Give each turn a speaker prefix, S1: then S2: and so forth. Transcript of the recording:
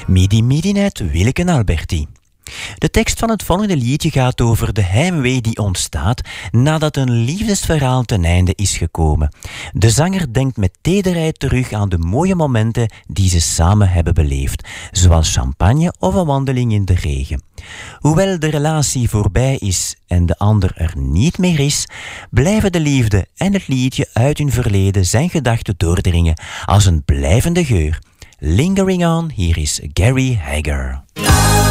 S1: Midi Midinuit Willeke Alberti. De tekst van het volgende liedje gaat over de heimwee die ontstaat nadat een liefdesverhaal ten einde is gekomen. De zanger denkt met tederheid terug aan de mooie momenten die ze samen hebben beleefd, zoals champagne of een wandeling in de regen. Hoewel de relatie voorbij is en de ander er niet meer is, blijven de liefde en het liedje uit hun verleden zijn gedachten doordringen als een blijvende geur. Lingering On, hier is Gary Hager.